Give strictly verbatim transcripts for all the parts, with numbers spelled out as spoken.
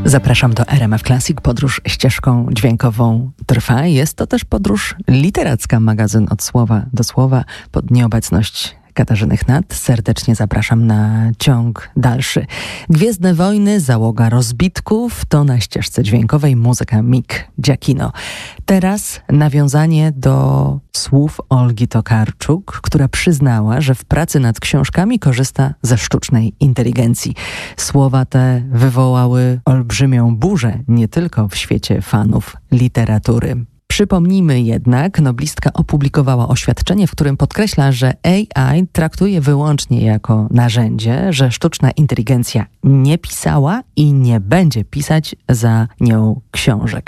Zapraszam do R M F Classic. Podróż ścieżką dźwiękową trwa. Jest to też podróż literacka. Magazyn od słowa do słowa pod nieobecność Katarzyny Chnat. Serdecznie zapraszam na ciąg dalszy. Gwiezdne wojny, załoga rozbitków to na ścieżce dźwiękowej muzyka Mick Giacchino. Teraz nawiązanie do słów Olgi Tokarczuk, która przyznała, że w pracy nad książkami korzysta ze sztucznej inteligencji. Słowa te wywołały olbrzymią burzę nie tylko w świecie fanów literatury. Przypomnijmy jednak, noblistka opublikowała oświadczenie, w którym podkreśla, że A I traktuje wyłącznie jako narzędzie, że sztuczna inteligencja nie pisała i nie będzie pisać za nią książek.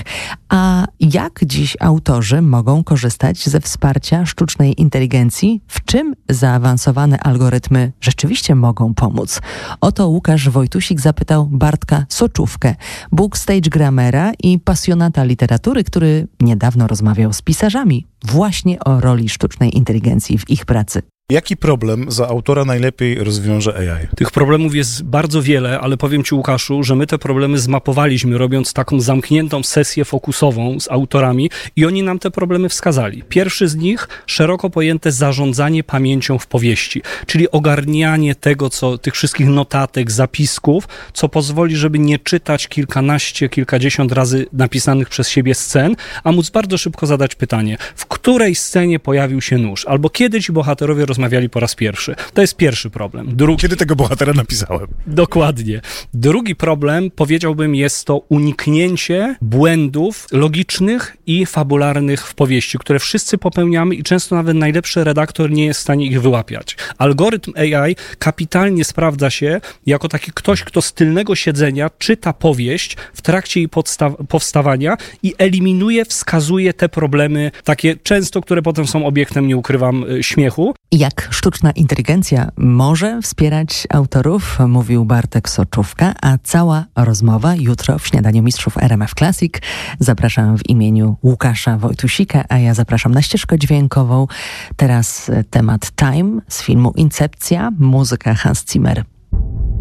A jak dziś autorzy mogą korzystać ze wsparcia sztucznej inteligencji? W czym zaawansowane algorytmy rzeczywiście mogą pomóc? O to Łukasz Wojtusik zapytał Bartka Soczówkę, Book Stage Grammera i pasjonata literatury, który niedawno rozmawiał z pisarzami właśnie o roli sztucznej inteligencji w ich pracy. Jaki problem za autora najlepiej rozwiąże A I? Tych problemów jest bardzo wiele, ale powiem Ci, Łukaszu, że my te problemy zmapowaliśmy, robiąc taką zamkniętą sesję fokusową z autorami i oni nam te problemy wskazali. Pierwszy z nich, szeroko pojęte zarządzanie pamięcią w powieści, czyli ogarnianie tego, co tych wszystkich notatek, zapisków, co pozwoli, żeby nie czytać kilkanaście, kilkadziesiąt razy napisanych przez siebie scen, a móc bardzo szybko zadać pytanie, w której scenie pojawił się nóż, albo kiedy ci bohaterowie rozmawiali po raz pierwszy. To jest pierwszy problem. Drugi... Kiedy tego bohatera napisałem? Dokładnie. Drugi problem, powiedziałbym, jest to uniknięcie błędów logicznych i fabularnych w powieści, które wszyscy popełniamy i często nawet najlepszy redaktor nie jest w stanie ich wyłapiać. Algorytm A I kapitalnie sprawdza się jako taki ktoś, kto z tylnego siedzenia czyta powieść w trakcie jej podsta- powstawania i eliminuje, wskazuje te problemy, takie często, które potem są obiektem, nie ukrywam, śmiechu. Jak sztuczna inteligencja może wspierać autorów, mówił Bartek Soczówka, a cała rozmowa jutro w Śniadaniu Mistrzów R M F Classic. Zapraszam w imieniu Łukasza Wojtusika, a ja zapraszam na ścieżkę dźwiękową. Teraz temat Time z filmu Incepcja, muzyka Hans Zimmer.